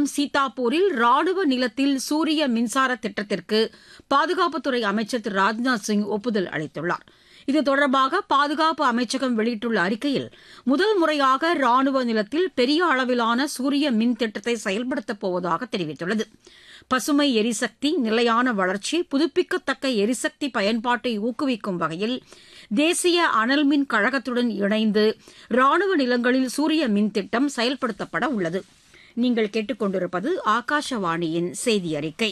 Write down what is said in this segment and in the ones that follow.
மாநிலம் சீதாப்பூரில் ராணுவ நிலத்தில் சூரிய மின்சார திட்டத்திற்கு பாதுகாப்புத்துறை அமைச்சர் திரு ராஜ்நாத் சிங் ஒப்புதல் அளித்துள்ளார். இது தொடர்பாக பாதுகாப்பு அமைச்சகம் வெளியிட்டுள்ள அறிக்கையில், முதல் முறையாக ராணுவ நிலத்தில் பெரிய அளவிலான சூரிய மின் திட்டத்தை செயல்படுத்தப் போவதாக தெரிவித்துள்ளது. பசுமை எரிசக்தி, நிலையான வளர்ச்சி, புதுப்பிக்கத்தக்க எரிசக்தி பயன்பாட்டை ஊக்குவிக்கும் வகையில் தேசிய அனல் மின் கழகத்துடன் இணைந்து ராணுவ நிலங்களில் சூரிய மின் திட்டம் செயல்படுத்தப்பட உள்ளது. நீங்கள் கேட்டுக்கொண்டிருப்பது ஆகாஷவாணியின் செய்தி அறிக்கை.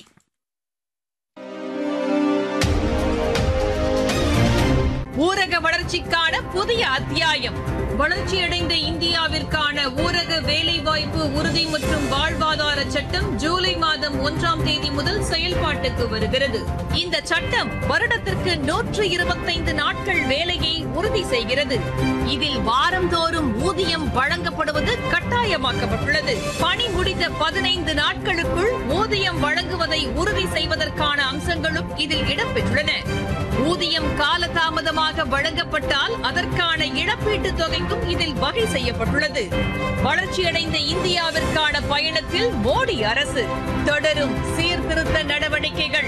ஊரக வளர்ச்சிக்கான புதிய அத்தியாயம். வளர்ச்சியடைந்த இந்தியாவிற்கான ஊரக வேலைவாய்ப்பு உறுதி மற்றும் வாழ்வாதார சட்டம் ஜூலை மாதம் 1ஆம் தேதி முதல் செயல்பாட்டுக்கு வருகிறது. இந்த சட்டம் வருடத்திற்கு 125 நாட்கள் வேலையை உறுதி செய்கிறது. இதில் வாரந்தோறும் ஊதியம் வழங்கப்படுவது கட்டாயமாக்கப்பட்டுள்ளது. பணி முடிந்த 15 நாட்களுக்குள் ஊதியம் வழங்குவதை உறுதி செய்வதற்கான அம்சங்களும் இதில் இடம்பெற்றுள்ளன. ஊதியம் காலதாமதமாக வழங்கப்பட்டால் அதற்கான இழப்பீட்டுத் தொகைக்கும் இதில் வகை செய்யப்பட்டுள்ளது. வளர்ச்சியடைந்த இந்தியாவிற்கான பயணத்தில் மோடி அரசு தொடரும் சீர்திருத்த நடவடிக்கைகள்.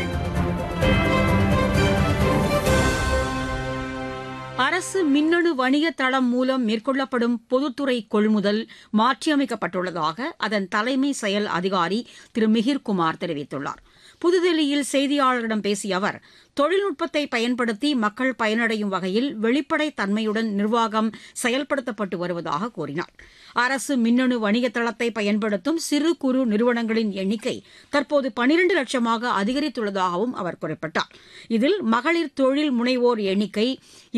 அரசு மின்னணு வணிக தளம் மூலம் மேற்கொள்ளப்படும் பொதுத்துறை கொள்முதல் மாற்றியமைக்கப்பட்டுள்ளதாக அதன் தலைமை செயல் அதிகாரி திரு மிஹிர்குமார் தெரிவித்துள்ளார். புதுதில்லியில் செய்தியாளர்களிடம் பேசிய அவர், தொழில்நுட்பத்தை பயன்படுத்தி மக்கள் பயனடையும் வகையில் வெளிப்படைத் தன்மையுடன் நிர்வாகம் செயல்படுத்தப்பட்டு வருவதாக கூறினார். அரசு மின்னணு வணிக தளத்தை பயன்படுத்தும் சிறு குறு நிறுவனங்களின் எண்ணிக்கை தற்போது 12 லட்சமாக அதிகரித்துள்ளதாகவும் அவர் குறிப்பிட்டார். இதில் மகளிர் தொழில் முனைவோர் எண்ணிக்கை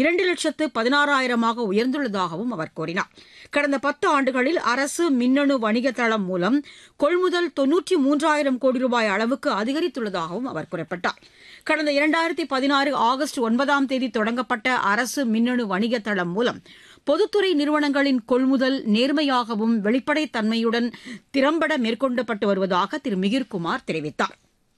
2,16,000 உயர்ந்துள்ளதாகவும் அவர் கூறினார். கடந்த 10 ஆண்டுகளில் அரசு மின்னணு வணிக தளம் மூலம் கொள்முதல் 93,000 கோடி ரூபாய் அளவுக்கு அதிகரித்துள்ளதாகவும் அவர் குறிப்பிட்டார். கடந்த 2016 ஆகஸ்ட் 9ஆம் தேதி தொடங்கப்பட்ட அரசு மின்னணு வணிக தளம் மூலம் பொதுத்துறை நிறுவனங்களின் கொள்முதல் நேர்மையாகவும் வெளிப்படைத் தன்மையுடன் திறம்பட மேற்கொள்ளப்பட்டு வருவதாக திரு மிகிர்குமார் தெரிவித்தார்.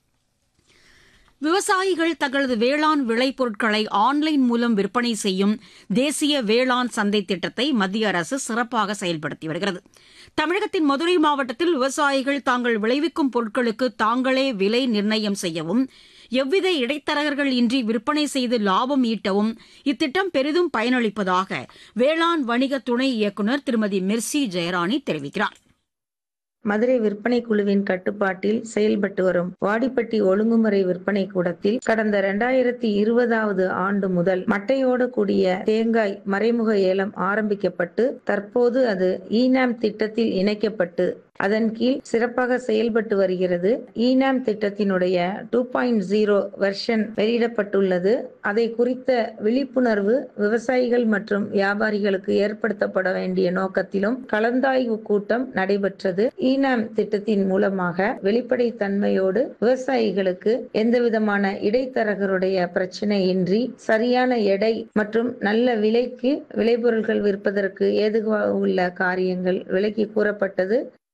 விவசாயிகள் தங்களது வேளாண் விளைபொருட்களை ஆன்லைன் மூலம் விற்பனை செய்யும் தேசிய வேளாண் சந்தை திட்டத்தை மத்திய அரசு சிறப்பாக செயல்படுத்தி வருகிறது. தமிழகத்தின் மதுரை மாவட்டத்தில் விவசாயிகள் தாங்கள் விளைவிக்கும் பொருட்களுக்கு தாங்களே விலை நிர்ணயம் செய்யவும், எவ்வித இடைத்தரகர்கள் இன்றி விற்பனை செய்து லாபம் ஈட்டவும் இத்திட்டம் பெரிதும் பயனளிப்பதாக வேளாண் வணிக துணை இயக்குநர் திருமதி மிர்சி ஜெயராணி தெரிவிக்கிறார். மதுரை விற்பனை குழுவின் கட்டுப்பாட்டில் செயல்பட்டு வரும் வாடிப்பட்டி ஒழுங்குமுறை விற்பனை கூடத்தில் கடந்த 2020 ஆண்டு முதல் மட்டையோடு கூடிய தேங்காய் மறைமுக ஏலம் ஆரம்பிக்கப்பட்டு தற்போது அது ஈனாம் திட்டத்தில் இணைக்கப்பட்டு அதன் கீழ் சிறப்பாக செயல்பட்டு வருகிறது. ஈனாம் திட்டத்தினுடைய 2.0 வெர்ஷன் வெளியிடப்பட்டுள்ளது. அதை குறித்த விழிப்புணர்வு விவசாயிகள் மற்றும் வியாபாரிகளுக்கு ஏற்படுத்தப்பட வேண்டிய நோக்கத்திலும் கலந்தாய்வு கூட்டம் நடைபெற்றது. ஈனாம் திட்டத்தின் மூலமாக வெளிப்படைத்தன்மையோடு விவசாயிகளுக்கு எந்தவிதமான இடைத்தரகருடைய பிரச்சனை இன்றி சரியான எடை மற்றும் நல்ல விலைக்கு விளைபொருட்கள் விற்பதற்கு ஏதுவாக உள்ள காரியங்கள் விலக்கி கூறப்பட்டது.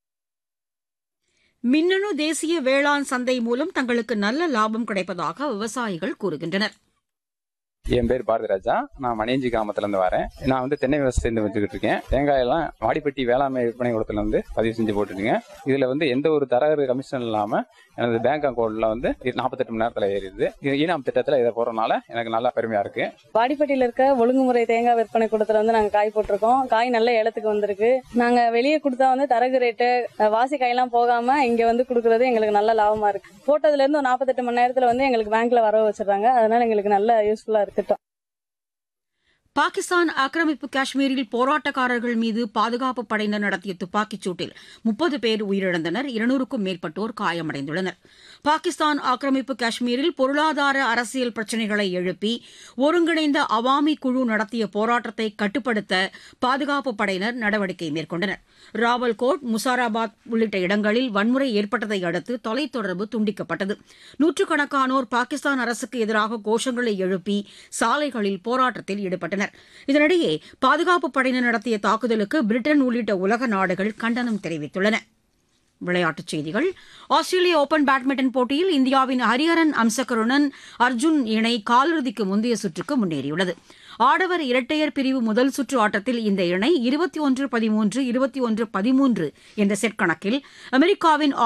மின்னணு தேசிய வேளாண் சந்தை மூலம் தங்களுக்கு நல்ல லாபம் கிடைப்பதாக விவசாயிகள் கூறுகின்றனர். என் பேர் பாரதிராஜா. நான் மணியஞ்சி கிராமத்துல இருந்து வரேன். நான் தென்னை விவசாயத்தை வச்சுக்கிட்டு இருக்கேன். தேங்காயெல்லாம் வாடிப்பட்டி வேளாண்மை விற்பனை கூடத்துல பதிவு செஞ்சு போட்டுருக்கேன். இதுல எந்த ஒரு தரகர் கமிஷன் இல்லாம எனது பேங்க் அக்கௌண்ட்ல 48 மணி நேரத்துல ஏறிடுது. ஈனாம் திட்டத்துல இதை போறதுனால எனக்கு நல்லா பெருமையா இருக்கு. வாடிப்பட்டியில இருக்க ஒழுங்குமுறை தேங்காய் விற்பனை கூடத்துல நாங்க காய் போட்டிருக்கோம். காய் நல்ல ஏலத்துக்கு வந்திருக்கு. நாங்க வெளியே கொடுத்தா தரகு ரேட்டு வாசி காயெல்லாம் போகாம இங்க கொடுக்கறது எங்களுக்கு நல்ல லாபமா இருக்கு. போட்டதுல இருந்து 48 மணி நேரத்துல எங்களுக்கு பேங்க்ல வரவு வச்சிடறாங்க. அதனால எங்களுக்கு நல்ல யூஸ்ஃபுல்லா இருக்கு. பாகிஸ்தான் ஆக்கிரமிப்பு காஷ்மீரில் போராட்டக்காரர்கள் மீது பாதுகாப்பு படையினர் நடத்திய துப்பாக்கிச் சூட்டில் 30 பேர் உயிரிழந்தனர். 200க்கும் மேற்பட்டோர் காயமடைந்துள்ளனர். பாகிஸ்தான் ஆக்கிரமிப்பு காஷ்மீரில் பொருளாதார அரசியல் பிரச்சினைகளை எழுப்பி ஒருங்கிணைந்த அவாமி குழு நடத்திய போராட்டத்தை கட்டுப்படுத்த பாதுகாப்பு படையினர் நடவடிக்கை மேற்கொண்டனர். ராவல்கோட், முசாராபாத் உள்ளிட்ட இடங்களில் வன்முறை ஏற்பட்டதை அடுத்து தொலைத்தொடர்பு துண்டிக்கப்பட்டது. நூற்றுக்கணக்கானோர் பாகிஸ்தான் அரசுக்கு எதிராக கோஷங்களை எழுப்பி சாலைகளில் போராட்டத்தில் ஈடுபட்டனர். இதனிடையே பாதுகாப்பு படையினர் நடத்திய தாக்குதலுக்கு பிரிட்டன் உள்ளிட்ட உலக நாடுகள் கண்டனம் தெரிவித்துள்ளன. விளையாட்டுச் செய்திகள். ஆஸ்திரேலிய ஓபன் பேட்மிண்டன் போட்டியில் இந்தியாவின் ஹரிஹரன் அம்சகருடன் அர்ஜுன் இணை காலிறுதிக்கு முந்தைய சுற்றுக்கு முன்னேறியுள்ளது. ஆடவர் இரட்டையர் பிரிவு முதல் சுற்று ஆட்டத்தில் இந்த இணை 21-13, 21-13 என்ற செட் கணக்கில் அமெரிக்காவின்